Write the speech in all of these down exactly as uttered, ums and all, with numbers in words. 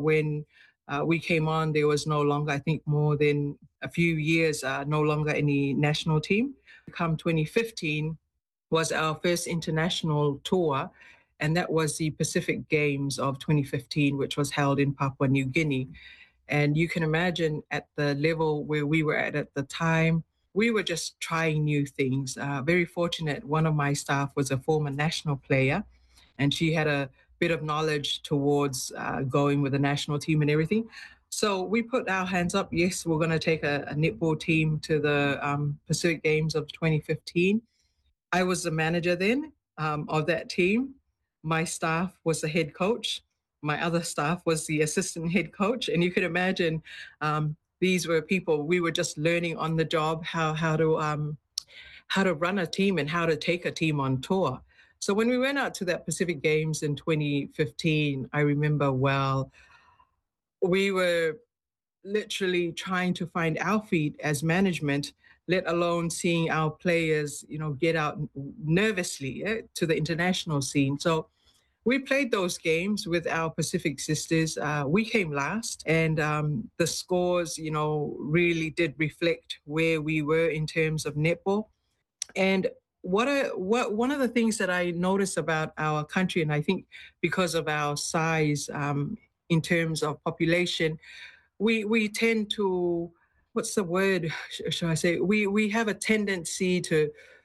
But when uh, we came on, there was no longer, I think, more than a few years, uh, no longer any national team. Come twenty fifteen was our first international tour, and that was the Pacific Games of twenty fifteen, which was held in Papua New Guinea. And you can imagine at the level where we were at at the time, we were just trying new things. Uh, very fortunate, one of my staff was a former national player, and she had a bit of knowledge towards uh, going with the national team and everything. So we put our hands up. Yes, we're going to take a, a netball team to the um, Pacific Games of twenty fifteen. I was the manager then um, of that team. My staff was the head coach. My other staff was the assistant head coach. And you could imagine um, these were people, we were just learning on the job how, how to um, how to run a team and how to take a team on tour. So when we went out to that Pacific Games in twenty fifteen, I remember well, we were literally trying to find our feet as management, let alone seeing our players, you know, get out nervously eh, to the international scene. So we played those games with our Pacific sisters. Uh, we came last, and um, the scores, you know, really did reflect where we were in terms of netball. And what a what one of the things that I notice about our country, and I think because of our size um, in terms of population, we we tend to, what's the word should I say? We we have a tendency to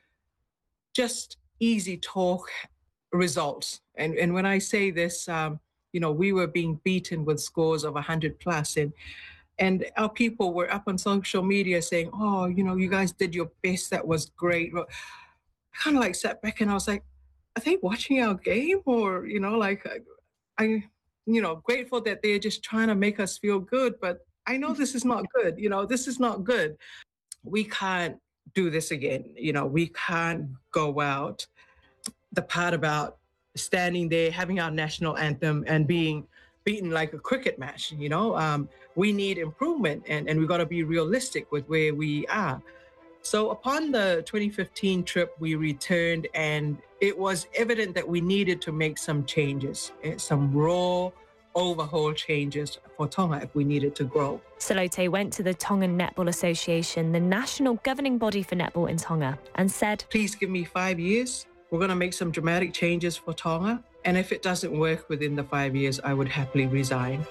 just easy talk results. And and when I say this, um, you know, we were being beaten with scores of one hundred plus, and and our people were up on social media saying, "Oh, you know, you guys did your best. That was great." Well, I kind of like sat back and I was like, "Are they watching our game, or you know, like I, you know, grateful that they're just trying to make us feel good, but I know this is not good. You know, this is not good. We can't do this again. You know, we can't go out." The part about standing there, having our national anthem and being beaten like a cricket match, you know, um, we need improvement, and, and we've got to be realistic with where we are. So upon the twenty fifteen trip, we returned, and it was evident that we needed to make some changes, some raw overhaul changes for Tonga if we needed to grow. Salote went to the Tongan Netball Association, the national governing body for netball in Tonga, and said, "Please give me five years. We're going to make some dramatic changes for Tonga. And if it doesn't work within the five years, I would happily resign."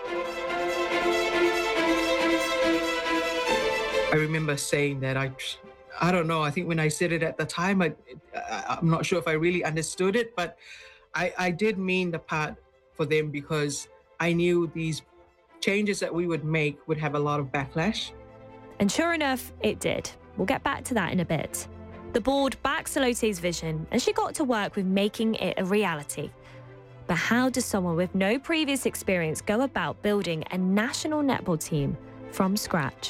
I remember saying that. I, I don't know. I think when I said it at the time, I, I, I'm not sure if I really understood it, but I, I did mean the part for them because I knew these changes that we would make would have a lot of backlash. And sure enough, it did. We'll get back to that in a bit. The board backed Salote's vision, and she got to work with making it a reality. But how does someone with no previous experience go about building a national netball team from scratch?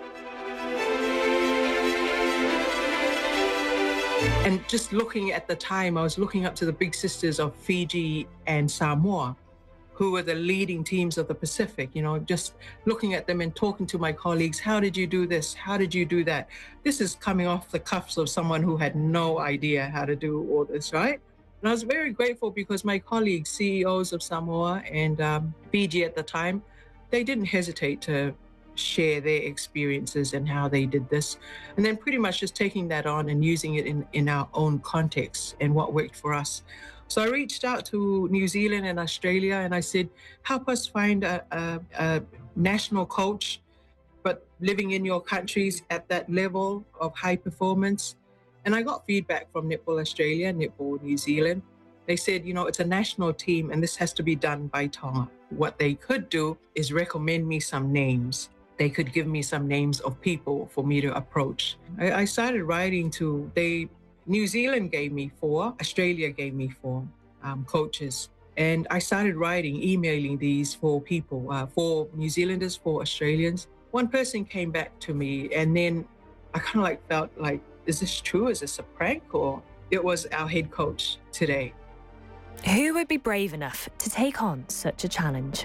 And just looking at the time, I was looking up to the big sisters of Fiji and Samoa, who were the leading teams of the Pacific, you know, just looking at them and talking to my colleagues, how did you do this? How did you do that? This is coming off the cuffs of someone who had no idea how to do all this, right? And I was very grateful because my colleagues, C E Os of Samoa and um, Fiji at the time, they didn't hesitate to share their experiences and how they did this. And then pretty much just taking that on and using it in, in our own context and what worked for us. So I reached out to New Zealand and Australia and I said, help us find a, a, a national coach, but living in your countries at that level of high performance. And I got feedback from Netball Australia, Netball New Zealand. They said, you know, it's a national team and this has to be done by Tonga. What they could do is recommend me some names. They could give me some names of people for me to approach. I, I started writing to, they, New Zealand gave me four, Australia gave me four um, coaches. And I started writing, emailing these four people, uh, four New Zealanders, four Australians. One person came back to me and then I kind of like felt like, is this true? Is this a prank? Or it was our head coach today. Who would be brave enough to take on such a challenge?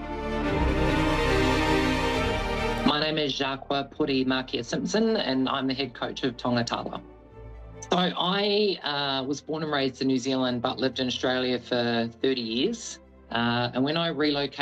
My name is Jacques Puri Markia Simpson and I'm the head coach of Tonga Tala. So I uh, was born and raised in New Zealand but lived in Australia for thirty years. Uh, and when I relocated